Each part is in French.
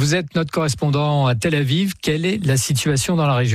vous êtes notre correspondant à Tel Aviv. Quelle est la situation dans la région ?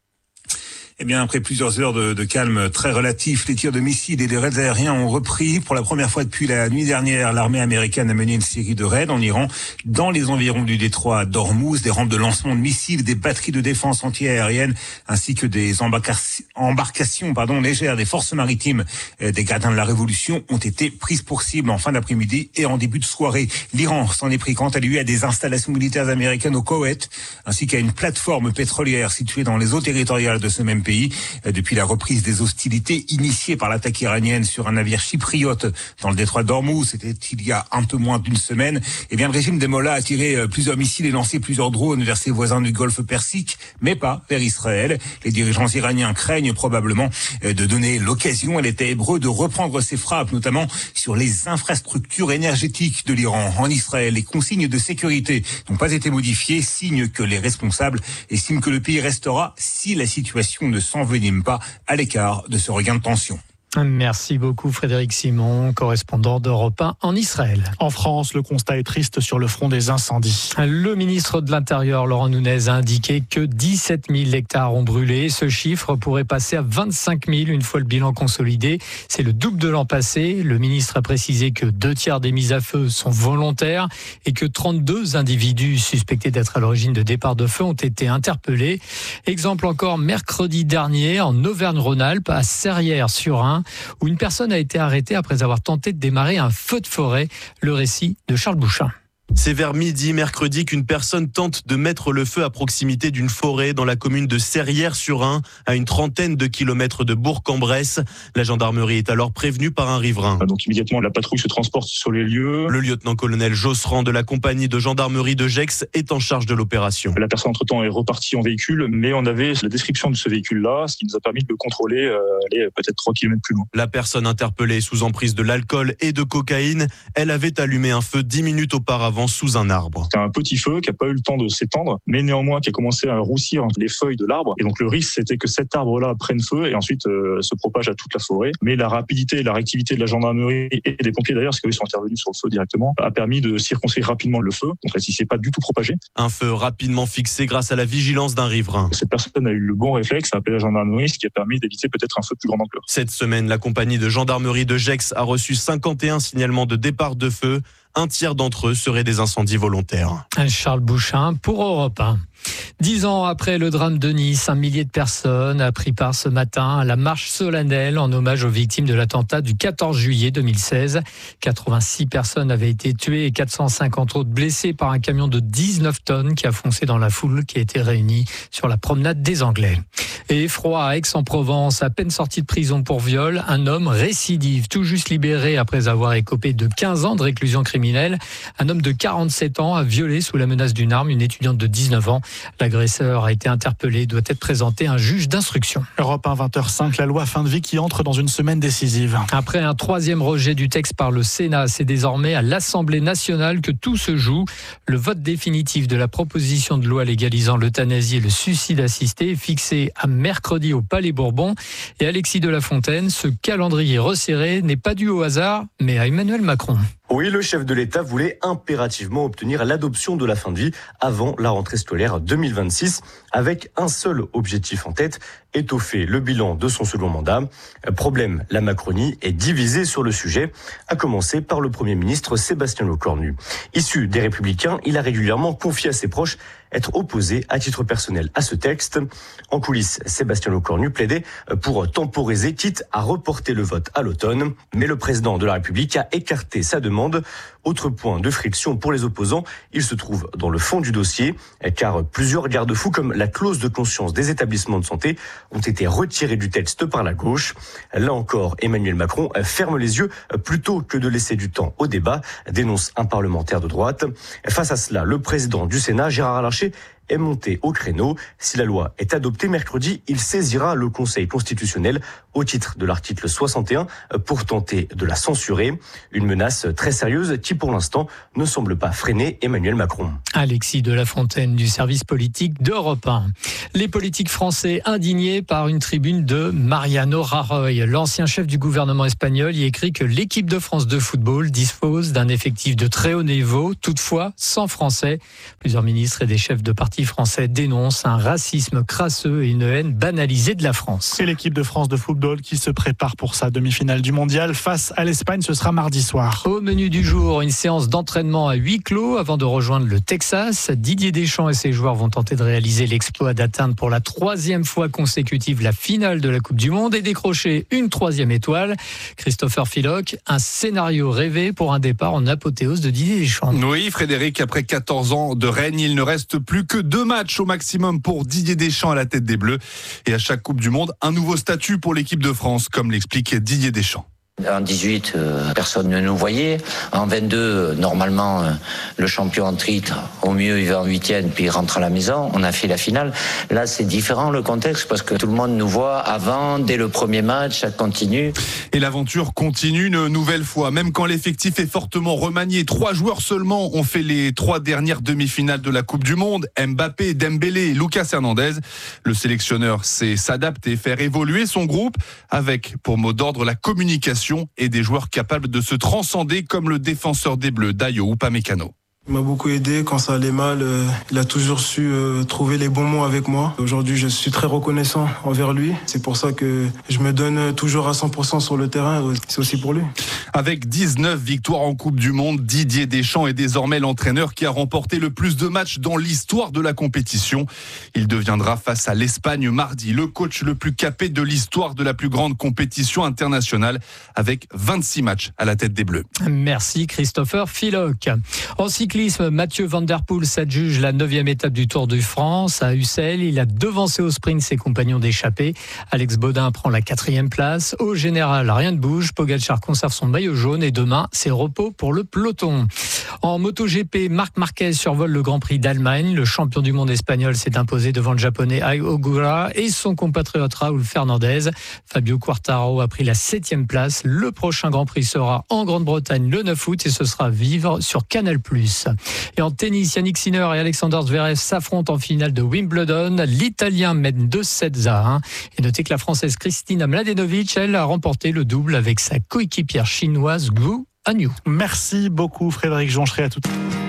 Eh bien, après plusieurs heures de calme très relatif, les tirs de missiles et des raids aériens ont repris. Pour la première fois depuis la nuit dernière, l'armée américaine a mené une série de raids en Iran, dans les environs du détroit d'Ormuz, des rampes de lancement de missiles, des batteries de défense anti-aérienne, ainsi que des embarcations légères des forces maritimes des gardiens de la Révolution ont été prises pour cible en fin d'après-midi et en début de soirée. L'Iran s'en est pris quant à lui à des installations militaires américaines au Koweït, ainsi qu'à une plateforme pétrolière située dans les eaux territoriales de ce même pays. Depuis la reprise des hostilités initiées par l'attaque iranienne sur un navire chypriote dans le détroit d'Ormuz, c'était il y a un peu moins d'une semaine, eh bien le régime des Mollahs a tiré plusieurs missiles et lancé plusieurs drones vers ses voisins du Golfe Persique, mais pas vers Israël. Les dirigeants iraniens craignent probablement de donner l'occasion à l'État hébreu de reprendre ses frappes, notamment sur les infrastructures énergétiques de l'Iran. En Israël, les consignes de sécurité n'ont pas été modifiées, signe que les responsables estiment que le pays restera, si la situation ne s'envenime pas, à l'écart de ce regain de tension. Merci beaucoup Frédéric Simon, correspondant d'Europe 1 en Israël. En France, le constat est triste sur le front des incendies. Le ministre de l'Intérieur, Laurent Nunez, a indiqué que 17 000 hectares ont brûlé. Ce chiffre pourrait passer à 25 000 une fois le bilan consolidé. C'est le double de l'an passé. Le ministre a précisé que 2/3 des mises à feu sont volontaires et que 32 individus suspectés d'être à l'origine de départs de feu ont été interpellés. Exemple encore mercredi dernier en Auvergne-Rhône-Alpes, à Serrières-sur-Ain, où une personne a été arrêtée après avoir tenté de démarrer un feu de forêt. Le récit de Charles Bouchin. C'est vers midi mercredi qu'une personne tente de mettre le feu à proximité d'une forêt dans la commune de Serrières-sur-Ain, à une trentaine de kilomètres de Bourg-en-Bresse. La gendarmerie est alors prévenue par un riverain. Donc immédiatement, la patrouille se transporte sur les lieux. Le lieutenant-colonel Josserand de la compagnie de gendarmerie de Gex est en charge de l'opération. La personne entre-temps est repartie en véhicule, mais on avait la description de ce véhicule-là, ce qui nous a permis de le contrôler, aller peut-être 3 km plus loin. La personne interpellée sous emprise de l'alcool et de cocaïne, elle avait allumé un feu 10 minutes auparavant sous un arbre. C'était un petit feu qui n'a pas eu le temps de s'étendre, mais néanmoins qui a commencé à roussir les feuilles de l'arbre. Et donc le risque, c'était que cet arbre-là prenne feu et ensuite se propage à toute la forêt. Mais la rapidité et la réactivité de la gendarmerie et des pompiers d'ailleurs, parce qu'ils sont intervenus sur le feu directement, a permis de circonscrire rapidement le feu. Donc là, il s'est pas du tout propagé. Un feu rapidement fixé grâce à la vigilance d'un riverain. Cette personne a eu le bon réflexe, a appelé la gendarmerie, ce qui a permis d'éviter peut-être un feu de plus grande ampleur. Cette semaine, la compagnie de gendarmerie de Gex a reçu 51 signalements de départ de feu. Un tiers d'entre eux seraient des incendies volontaires. Charles Bouchin pour Europe 1. 10 ans après le drame de Nice, un millier de personnes a pris part ce matin à la marche solennelle en hommage aux victimes de l'attentat du 14 juillet 2016. 86 personnes avaient été tuées et 450 autres blessées par un camion de 19 tonnes qui a foncé dans la foule qui était réunie sur la promenade des Anglais. Et effroi à Aix-en-Provence, à peine sorti de prison pour viol, un homme récidive, tout juste libéré après avoir écopé de 15 ans de réclusion criminelle. Un homme de 47 ans a violé sous la menace d'une arme une étudiante de 19 ans. L'agresseur a été interpellé, doit être présenté à un juge d'instruction. Europe 1, 20h05, la loi fin de vie qui entre dans une semaine décisive. Après un troisième rejet du texte par le Sénat, c'est désormais à l'Assemblée nationale que tout se joue. Le vote définitif de la proposition de loi légalisant l'euthanasie et le suicide assisté est fixé à mercredi au Palais Bourbon. Et Alexis de la Fontaine, ce calendrier resserré n'est pas dû au hasard, mais à Emmanuel Macron. Oui, le chef de l'État voulait impérativement obtenir l'adoption de la fin de vie avant la rentrée scolaire 2026, avec un seul objectif en tête, étoffer le bilan de son second mandat. Problème, la Macronie est divisée sur le sujet, à commencer par le Premier ministre Sébastien Lecornu. Issu des Républicains, il a régulièrement confié à ses proches être opposé à titre personnel à ce texte. En coulisses, Sébastien Lecornu plaidait pour temporiser, quitte à reporter le vote à l'automne. Mais le président de la République a écarté sa demande. Autre point de friction pour les opposants, il se trouve dans le fond du dossier, car plusieurs garde-fous, comme la clause de conscience des établissements de santé, ont été retirés du texte par la gauche. Là encore, Emmanuel Macron ferme les yeux plutôt que de laisser du temps au débat, dénonce un parlementaire de droite. Face à cela, le président du Sénat, Gérard Larcher, est monté au créneau. Si la loi est adoptée mercredi, il saisira le Conseil constitutionnel au titre de l'article 61 pour tenter de la censurer. Une menace très sérieuse qui, pour l'instant, ne semble pas freiner Emmanuel Macron. Alexis de la Fontaine du service politique d'Europe 1. Les politiques français indignés par une tribune de Mariano Rajoy. L'ancien chef du gouvernement espagnol y écrit que l'équipe de France de football dispose d'un effectif de très haut niveau, toutefois sans Français. Plusieurs ministres et des chefs de partis français dénoncent un racisme crasseux et une haine banalisée de la France. Et l'équipe de France de football qui se prépare pour sa demi-finale du mondial face à l'Espagne, ce sera mardi soir. Au menu du jour, une séance d'entraînement à huis clos avant de rejoindre le Texas. Didier Deschamps et ses joueurs vont tenter de réaliser l'exploit d'atteindre pour la 3e fois consécutive la finale de la Coupe du Monde et décrocher une 3e étoile. Christopher Philoc, un scénario rêvé pour un départ en apothéose de Didier Deschamps. Oui, Frédéric, après 14 ans de règne, il ne reste plus que 2 matchs au maximum pour Didier Deschamps à la tête des Bleus. Et à chaque Coupe du Monde, un nouveau statut pour l'équipe de France, comme l'explique Didier Deschamps. En 18, personne ne nous voyait. En 22, normalement, le champion en titre, au mieux, il va en 8e, puis il rentre à la maison. On a fait la finale. Là, c'est différent le contexte parce que tout le monde nous voit avant, dès le premier match, ça continue. Et l'aventure continue une nouvelle fois. Même quand l'effectif est fortement remanié, 3 joueurs seulement ont fait les 3 dernières demi-finales de la Coupe du Monde. Mbappé, Dembélé et Lucas Hernandez. Le sélectionneur sait s'adapter et faire évoluer son groupe avec, pour mot d'ordre, la communication et des joueurs capables de se transcender comme le défenseur des Bleus, Dayo Upamecano. Il m'a beaucoup aidé quand ça allait mal. Il a toujours su trouver les bons mots avec moi. Aujourd'hui, je suis très reconnaissant envers lui. C'est pour ça que je me donne toujours à 100% sur le terrain. C'est aussi pour lui. Avec 19 victoires en Coupe du Monde, Didier Deschamps est désormais l'entraîneur qui a remporté le plus de matchs dans l'histoire de la compétition. Il deviendra face à l'Espagne mardi le coach le plus capé de l'histoire de la plus grande compétition internationale avec 26 matchs à la tête des Bleus. Merci Christopher Philoc. En cyclisme, Mathieu Van Der Poel s'adjuge la 9e étape du Tour de France à Ussel. Il a devancé au sprint ses compagnons d'échappée. Alex Baudin prend la 4e place. Au général, rien ne bouge. Pogačar conserve son maillot jaune et demain, c'est repos pour le peloton. En MotoGP, Marc Marquez survole le Grand Prix d'Allemagne. Le champion du monde espagnol s'est imposé devant le japonais Ai Ogura et son compatriote Raúl Fernandez. Fabio Quartararo a pris la 7e place. Le prochain Grand Prix sera en Grande-Bretagne le 9 août et ce sera à vivre sur Canal+. Et en tennis, Yannick Sinner et Alexander Zverev s'affrontent en finale de Wimbledon. L'Italien mène 2-7-1. Et notez que la Française Kristina Mladenovic, elle, a remporté le double avec sa coéquipière chinoise Gu Hanyu. Merci beaucoup Frédéric Jonchery, à tout.